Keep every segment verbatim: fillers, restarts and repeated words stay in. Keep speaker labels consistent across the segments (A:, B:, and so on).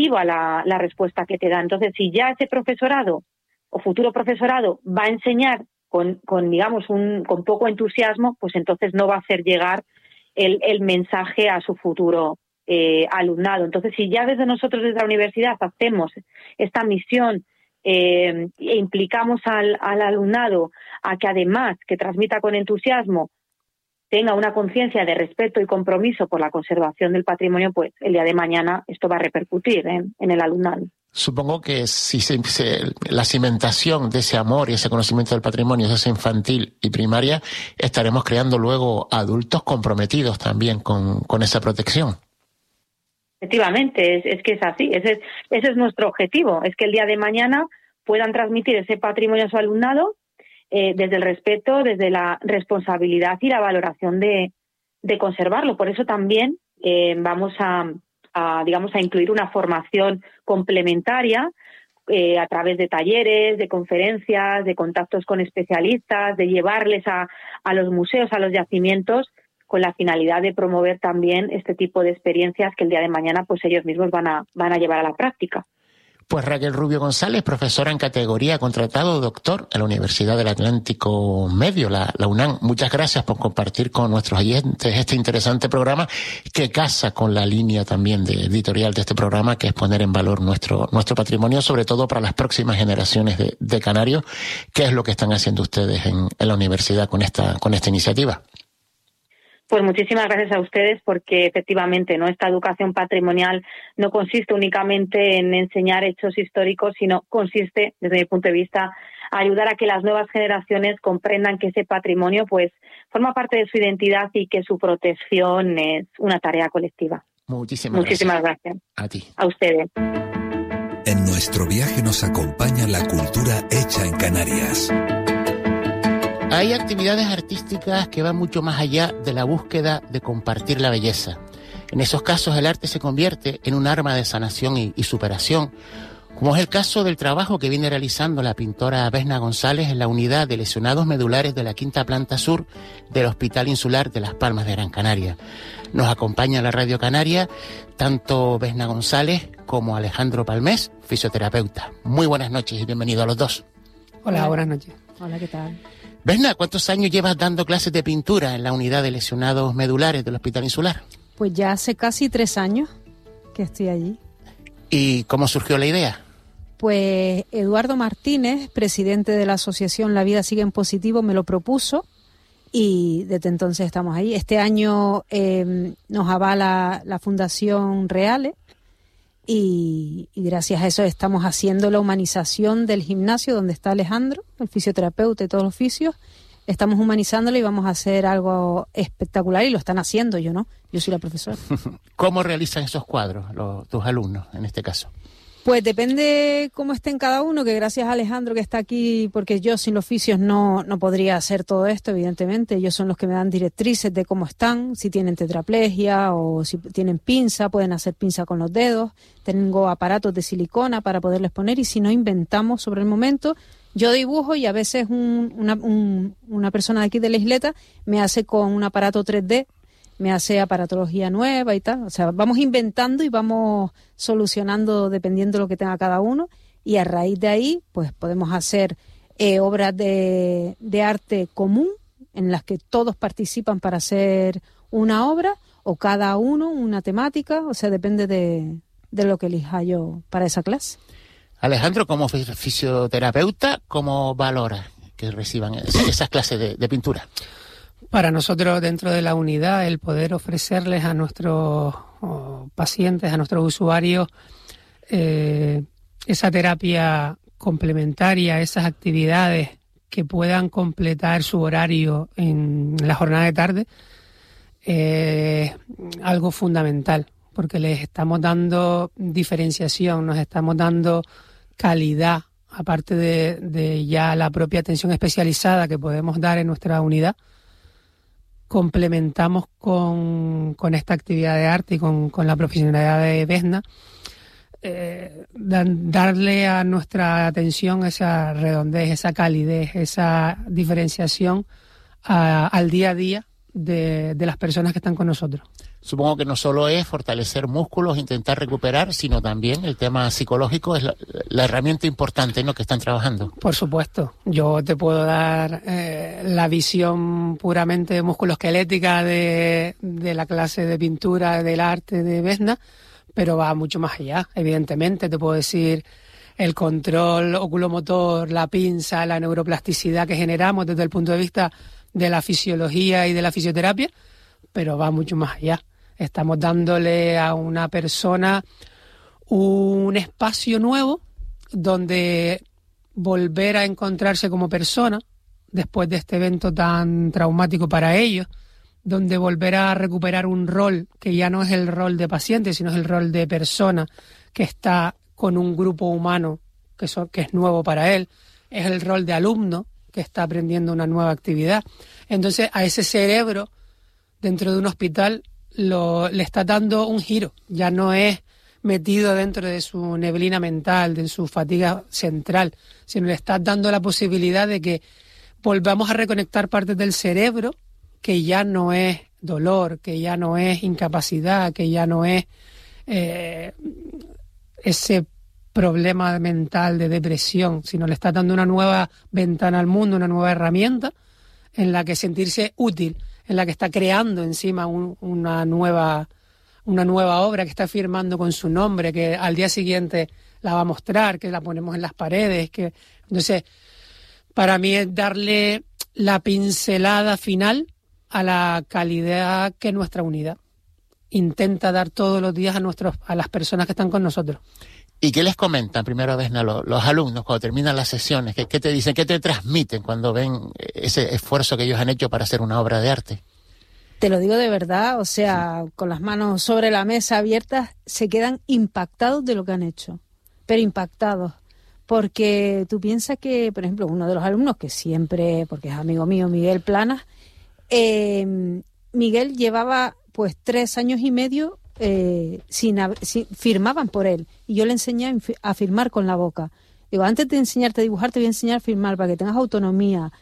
A: positiva la, la respuesta que te da. Entonces, si ya ese profesorado o futuro profesorado va a enseñar con, con digamos, un, con poco entusiasmo, pues entonces no va a hacer llegar el, el mensaje a su futuro eh, alumnado. Entonces, si ya desde nosotros, desde la universidad, hacemos esta misión eh, e implicamos al, al alumnado a que además que transmita con entusiasmo, tenga una conciencia de respeto y compromiso por la conservación del patrimonio, pues el día de mañana esto va a repercutir en, en el alumnado.
B: Supongo que si se, se, la cimentación de ese amor y ese conocimiento del patrimonio es infantil y primaria, estaremos creando luego adultos comprometidos también con, con esa protección.
A: Efectivamente, es, es que es así, ese es, ese es nuestro objetivo, es que el día de mañana puedan transmitir ese patrimonio a su alumnado eh, desde el respeto, desde la responsabilidad y la valoración de, de conservarlo. Por eso también eh, vamos a... A, digamos, a incluir una formación complementaria eh, a través de talleres, de conferencias, de contactos con especialistas, de llevarles a, a los museos, a los yacimientos, con la finalidad de promover también este tipo de experiencias que el día de mañana pues ellos mismos van a, van a llevar a la práctica.
B: Pues Raquel Rubio González, profesora en categoría contratado doctor en la Universidad del Atlántico Medio, la, la UNAM. Muchas gracias por compartir con nuestros oyentes este interesante programa que casa con la línea también de editorial de este programa, que es poner en valor nuestro nuestro patrimonio, sobre todo para las próximas generaciones de, de canarios, que es lo que están haciendo ustedes en, en la universidad con esta con esta iniciativa.
A: Pues muchísimas gracias a ustedes, porque efectivamente no esta educación patrimonial no consiste únicamente en enseñar hechos históricos, sino consiste, desde mi punto de vista, a ayudar a que las nuevas generaciones comprendan que ese patrimonio pues forma parte de su identidad y que su protección es una tarea colectiva.
B: Muchísimas,
A: muchísimas
B: gracias.
A: gracias.
B: A ti.
A: A ustedes.
C: En nuestro viaje nos acompaña la cultura hecha en Canarias.
B: Hay actividades artísticas que van mucho más allá de la búsqueda de compartir la belleza. En esos casos el arte se convierte en un arma de sanación y, y superación, como es el caso del trabajo que viene realizando la pintora Vesna González en la unidad de lesionados medulares de la quinta planta sur del Hospital Insular de Las Palmas de Gran Canaria. Nos acompaña en la Radio Canaria tanto Vesna González como Alejandro Palmés, fisioterapeuta. Muy buenas noches y bienvenidos a los dos.
D: Hola, buenas noches.
E: Hola, ¿qué tal?
B: Vesna, ¿cuántos años llevas dando clases de pintura en la unidad de lesionados medulares del Hospital Insular?
E: Pues ya hace casi tres años que estoy allí.
B: ¿Y cómo surgió la idea?
E: Pues Eduardo Martínez, presidente de la asociación La Vida Sigue en Positivo, me lo propuso y desde entonces estamos ahí. Este año eh, nos avala la Fundación Reale y, y gracias a eso estamos haciendo la humanización del gimnasio donde está Alejandro, el fisioterapeuta y todos los fisios. Estamos humanizándolo y vamos a hacer algo espectacular y lo están haciendo, yo no, yo soy la profesora.
B: ¿Cómo realizan esos cuadros los, tus alumnos en este caso?
E: Pues depende cómo estén cada uno, que gracias a Alejandro que está aquí, porque yo sin los fisios no, no podría hacer todo esto, evidentemente. Ellos son los que me dan directrices de cómo están, si tienen tetraplegia o si tienen pinza, pueden hacer pinza con los dedos. Tengo aparatos de silicona para poderles poner y si no inventamos sobre el momento. Yo dibujo y a veces un, una, un, una persona de aquí de la isleta me hace con un aparato tres D, me hace aparatología nueva y tal. O sea, vamos inventando y vamos solucionando dependiendo de lo que tenga cada uno y a raíz de ahí pues podemos hacer eh, obras de, de arte común en las que todos participan para hacer una obra o cada uno una temática, o sea, depende de, de lo que elija yo para esa clase.
B: Alejandro, como fisioterapeuta, ¿cómo valora que reciban esas clases de, de pintura?
D: Para nosotros dentro de la unidad el poder ofrecerles a nuestros oh, pacientes, a nuestros usuarios, eh, esa terapia complementaria, esas actividades que puedan completar su horario en la jornada de tarde, eh, algo fundamental, porque les estamos dando diferenciación, nos estamos dando calidad, aparte de, de ya la propia atención especializada que podemos dar en nuestra unidad. Complementamos con, con esta actividad de arte y con, con la profesionalidad de Vesna, eh, dan, darle a nuestra atención esa redondez, esa calidez, esa diferenciación a, al día a día de, de las personas que están con nosotros.
B: supongo que no solo es fortalecer músculos, intentar recuperar, sino también el tema psicológico es la, la herramienta importante, ¿no?, que están trabajando.
D: Por supuesto. Yo te puedo dar eh, la visión puramente musculoesquelética de, de la clase de pintura del arte de Vesna, pero va mucho más allá, evidentemente. Te puedo decir el control oculomotor, la pinza, la neuroplasticidad que generamos desde el punto de vista de la fisiología y de la fisioterapia, pero va mucho más allá. Estamos dándole a una persona un espacio nuevo donde volver a encontrarse como persona después de este evento tan traumático para ellos, donde volver a recuperar un rol que ya no es el rol de paciente, sino es el rol de persona que está con un grupo humano que, so, que es nuevo para él, es el rol de alumno que está aprendiendo una nueva actividad. Entonces a ese cerebro dentro de un hospital lo, le está dando un giro, ya no es metido dentro de su neblina mental, de su fatiga central, sino le está dando la posibilidad de que volvamos a reconectar partes del cerebro que ya no es dolor, que ya no es incapacidad, que ya no es eh, ese problema mental de depresión, sino le está dando una nueva ventana al mundo, una nueva herramienta en la que sentirse útil, en la que está creando encima un, una nueva una nueva obra que está firmando con su nombre, que al día siguiente la va a mostrar, que la ponemos en las paredes, que entonces para mí es darle la pincelada final a la calidad que nuestra unidad intenta dar todos los días a nuestros a las personas que están con nosotros.
B: ¿Y qué les comentan primero vez los, los alumnos cuando terminan las sesiones? ¿Qué, ¿Qué te dicen? ¿Qué te transmiten cuando ven ese esfuerzo que ellos han hecho para hacer una obra de arte?
E: Te lo digo de verdad, o sea, sí. Con las manos sobre la mesa abiertas, se quedan impactados de lo que han hecho, pero impactados. Porque tú piensas que, por ejemplo, uno de los alumnos que siempre, porque es amigo mío, Miguel Planas, eh, Miguel llevaba pues tres años y medio eh, sin, sin firmaban por él, y yo le enseñé a firmar con la boca. Digo, antes de enseñarte a dibujar, te voy a enseñar a firmar para que tengas autonomía.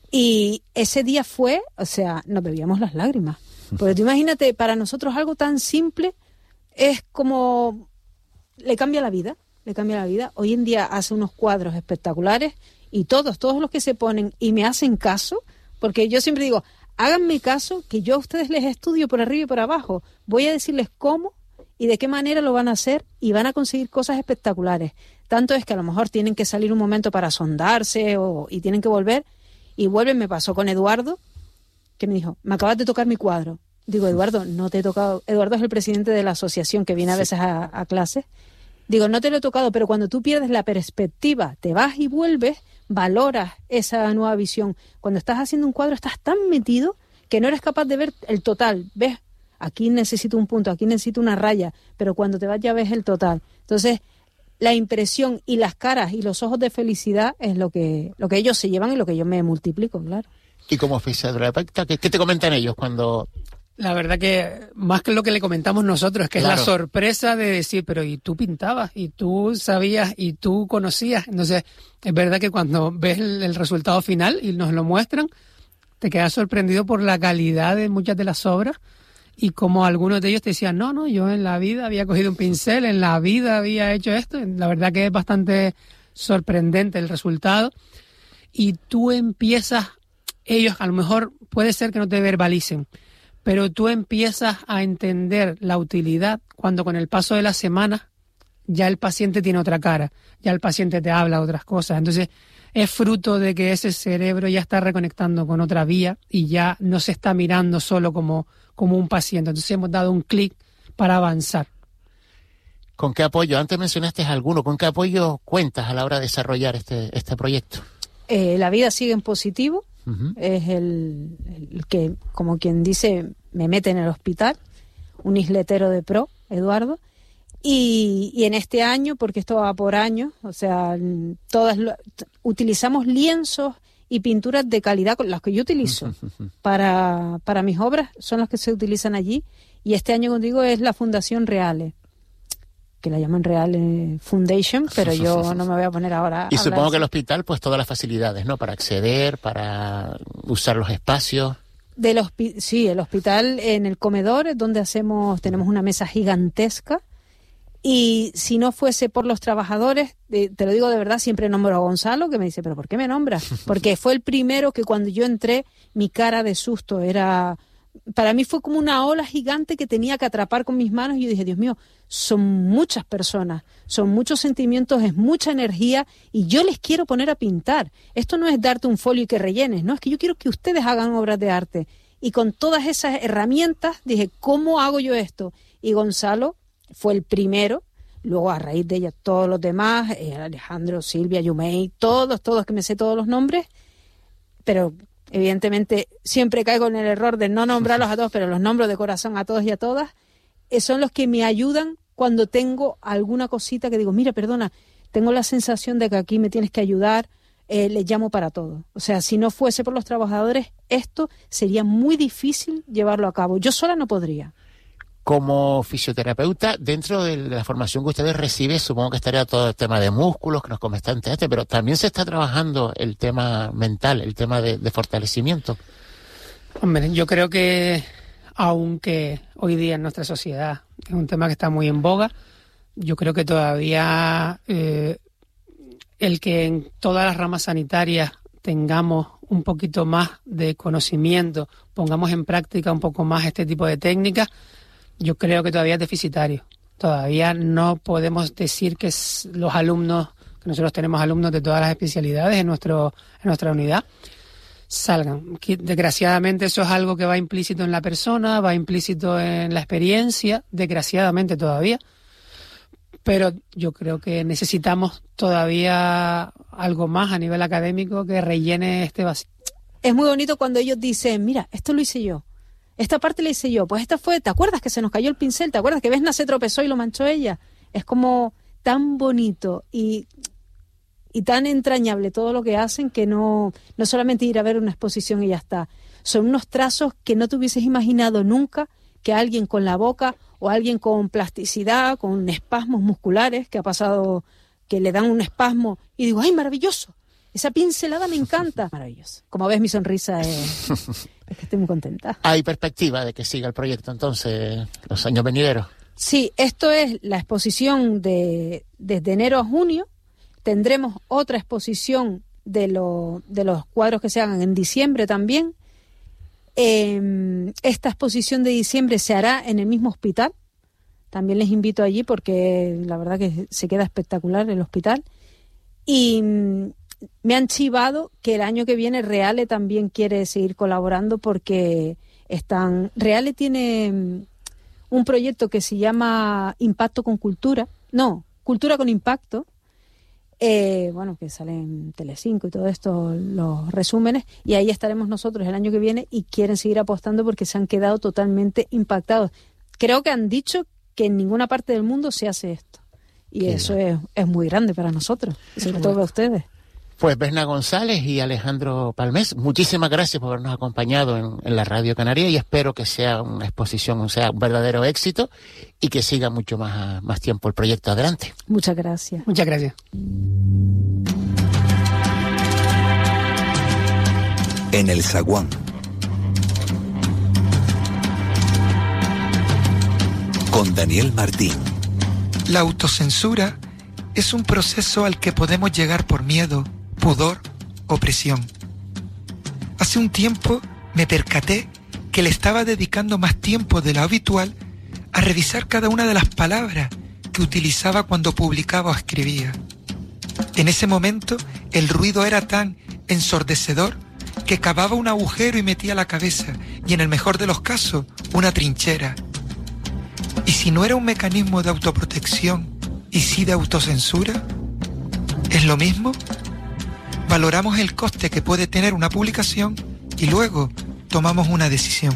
E: Y ese día fue, o sea, nos bebíamos las lágrimas. Porque tú imagínate, para nosotros algo tan simple es como, le cambia la vida, le cambia la vida. Hoy en día hace unos cuadros espectaculares y todos, todos los que se ponen y me hacen caso, porque yo siempre digo, háganme caso, que yo a ustedes les estudio por arriba y por abajo. Voy a decirles cómo y de qué manera lo van a hacer y van a conseguir cosas espectaculares. Tanto es que a lo mejor tienen que salir un momento para sondarse o, y tienen que volver. Y vuelven, me pasó con Eduardo, que me dijo, me acabas de tocar mi cuadro. Digo, Eduardo, no te he tocado. Eduardo es el presidente de la asociación que viene a veces a, a clases. Digo, no te lo he tocado, pero cuando tú pierdes la perspectiva, te vas y vuelves, valoras esa nueva visión. Cuando estás haciendo un cuadro estás tan metido que no eres capaz de ver el total. Ves, aquí necesito un punto, aquí necesito una raya, pero cuando te vas ya ves el total. Entonces, la impresión y las caras y los ojos de felicidad es lo que lo que ellos se llevan y lo que yo me multiplico, claro.
B: ¿Y como fisioterapeuta, ¿qué, qué te comentan ellos cuando...?
D: La verdad que más que lo que le comentamos nosotros, es que claro, es la sorpresa de decir, pero ¿y tú pintabas? ¿Y tú sabías? ¿Y tú conocías? Entonces, es verdad que cuando ves el, el resultado final y nos lo muestran, te quedas sorprendido por la calidad de muchas de las obras. Y como algunos de ellos te decían, no, no, yo en la vida había cogido un pincel, en la vida había hecho esto. La verdad que es bastante sorprendente el resultado. Y tú empiezas, ellos a lo mejor puede ser que no te verbalicen, pero tú empiezas a entender la utilidad cuando con el paso de las semanas ya el paciente tiene otra cara, ya el paciente te habla otras cosas. Entonces es fruto de que ese cerebro ya está reconectando con otra vía y ya no se está mirando solo como... como un paciente. Entonces hemos dado un clic para avanzar.
B: ¿Con qué apoyo? Antes mencionaste alguno. ¿Con qué apoyo cuentas a la hora de desarrollar este, este proyecto?
E: Eh, la vida sigue en positivo. Uh-huh. Es el, el que, como quien dice, me mete en el hospital. Un isletero de pro, Eduardo. Y, y en este año, porque esto va por año, o sea, todas lo, utilizamos lienzos y pinturas de calidad, las que yo utilizo para, para mis obras, son las que se utilizan allí. Y este año, como digo, es la Fundación Reale, que la llaman Reale Foundation, pero yo no me voy a poner ahora a
B: Y supongo
E: hablar.
B: que el hospital, pues todas las facilidades, ¿no? Para acceder, para usar los espacios.
E: Del hospi- sí, el hospital en el comedor es donde hacemos, tenemos una mesa gigantesca. Y si no fuese por los trabajadores, eh, te lo digo de verdad, siempre nombro a Gonzalo, que me dice, ¿pero por qué me nombras? Porque fue el primero que cuando yo entré, mi cara de susto era... Para mí fue como una ola gigante que tenía que atrapar con mis manos y yo dije, Dios mío, son muchas personas, son muchos sentimientos, es mucha energía y yo les quiero poner a pintar. Esto no es darte un folio y que rellenes, no, es que yo quiero que ustedes hagan obras de arte. Y con todas esas herramientas dije, ¿cómo hago yo esto? Y Gonzalo fue el primero, luego a raíz de ella todos los demás, eh, Alejandro, Silvia, Yumei, todos, todos que me sé todos los nombres, pero evidentemente siempre caigo en el error de no nombrarlos a todos, pero los nombro de corazón a todos y a todas, eh, son los que me ayudan cuando tengo alguna cosita que digo, mira, perdona, tengo la sensación de que aquí me tienes que ayudar, eh, les llamo para todo. O sea, si no fuese por los trabajadores, esto sería muy difícil llevarlo a cabo. Yo sola no podría.
B: Como fisioterapeuta, dentro de la formación que ustedes reciben, supongo que estaría todo el tema de músculos que nos comentaste antes, pero también se está trabajando el tema mental, el tema de, de fortalecimiento.
D: Hombre, yo creo que aunque hoy día en nuestra sociedad es un tema que está muy en boga, yo creo que todavía eh, el que en todas las ramas sanitarias tengamos un poquito más de conocimiento, pongamos en práctica un poco más este tipo de técnicas, yo creo que todavía es deficitario. Todavía no podemos decir que los alumnos, que nosotros tenemos alumnos de todas las especialidades en nuestro en nuestra unidad, salgan. Desgraciadamente eso es algo que va implícito en la persona, va implícito en la experiencia, desgraciadamente todavía. Pero yo creo que necesitamos todavía algo más a nivel académico que rellene este vacío.
E: Es muy bonito cuando ellos dicen, mira, esto lo hice yo. Esta parte la hice yo, pues esta fue, ¿te acuerdas que se nos cayó el pincel? ¿Te acuerdas que Vesna se tropezó y lo manchó ella? Es como tan bonito y, y tan entrañable todo lo que hacen que no, no solamente ir a ver una exposición y ya está. Son unos trazos que no te hubieses imaginado nunca que alguien con la boca o alguien con plasticidad, con espasmos musculares, que ha pasado, que le dan un espasmo y digo, ¡ay, maravilloso! Esa pincelada me encanta. Maravilloso. Como ves, mi sonrisa es, es que estoy muy contenta.
B: ¿Hay perspectiva de que siga el proyecto entonces los años venideros?
E: Sí, esto es la exposición de desde enero a junio. Tendremos otra exposición de, lo, de los cuadros que se hagan en diciembre también. Eh, esta exposición de diciembre se hará en el mismo hospital. También les invito allí porque la verdad que se queda espectacular el hospital. Y me han chivado que el año que viene Reale también quiere seguir colaborando porque están Reale tiene un proyecto que se llama Impacto con Cultura, no, Cultura con Impacto, eh, bueno, que sale en Telecinco y todo esto, los resúmenes, y ahí estaremos nosotros el año que viene y quieren seguir apostando porque se han quedado totalmente impactados. Creo que han dicho que en ninguna parte del mundo se hace esto. Y Qué eso es, es muy grande para nosotros, y sobre todo para ustedes.
B: Pues Vesna González y Alejandro Palmés, muchísimas gracias por habernos acompañado en, en la Radio Canaria y espero que sea una exposición, o sea, un verdadero éxito y que siga mucho más, más tiempo el proyecto adelante.
E: Muchas gracias.
D: Muchas gracias.
C: En el zaguán. Con Daniel Martín.
F: La autocensura es un proceso al que podemos llegar por miedo, pudor o presión. Hace un tiempo me percaté que le estaba dedicando más tiempo de lo habitual a revisar cada una de las palabras que utilizaba cuando publicaba o escribía. En ese momento el ruido era tan ensordecedor que cavaba un agujero y metía la cabeza, y en el mejor de los casos, una trinchera. ¿Y si no era un mecanismo de autoprotección y sí de autocensura? ¿Es lo mismo? Valoramos el coste que puede tener una publicación y luego tomamos una decisión.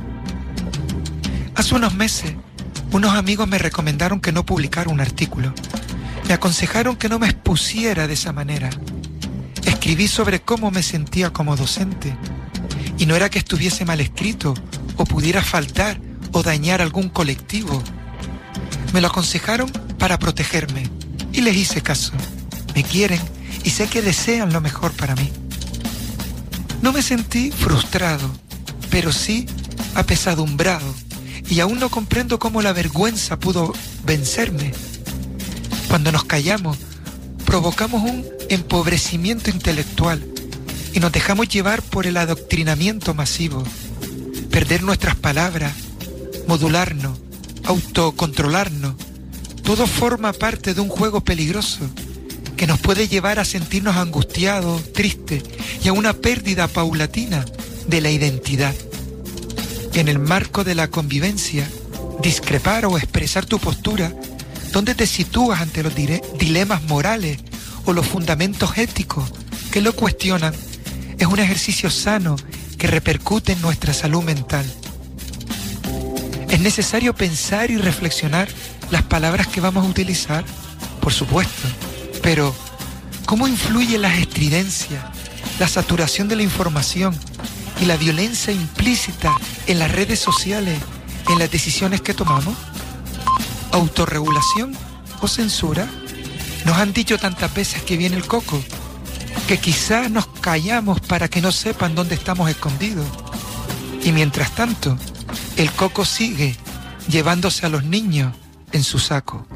F: Hace unos meses, unos amigos me recomendaron que no publicara un artículo. Me aconsejaron que no me expusiera de esa manera. Escribí sobre cómo me sentía como docente. Y no era que estuviese mal escrito o pudiera faltar o dañar algún colectivo. Me lo aconsejaron para protegerme y les hice caso. Me quieren y sé que desean lo mejor para mí. No me sentí frustrado, pero sí apesadumbrado, y aún no comprendo cómo la vergüenza pudo vencerme. Cuando nos callamos, provocamos un empobrecimiento intelectual y nos dejamos llevar por el adoctrinamiento masivo. Perder nuestras palabras, modularnos, autocontrolarnos, todo forma parte de un juego peligroso que nos puede llevar a sentirnos angustiados, tristes y a una pérdida paulatina de la identidad. En el marco de la convivencia, discrepar o expresar tu postura, ¿dónde te sitúas ante los dilemas morales o los fundamentos éticos que lo cuestionan? Es un ejercicio sano que repercute en nuestra salud mental. ¿Es necesario pensar y reflexionar las palabras que vamos a utilizar? Por supuesto, pero ¿cómo influyen las estridencias, la saturación de la información y la violencia implícita en las redes sociales en las decisiones que tomamos? ¿Autorregulación o censura? Nos han dicho tantas veces que viene el coco, que quizás nos callamos para que no sepan dónde estamos escondidos. Y mientras tanto, el coco sigue llevándose a los niños en su saco.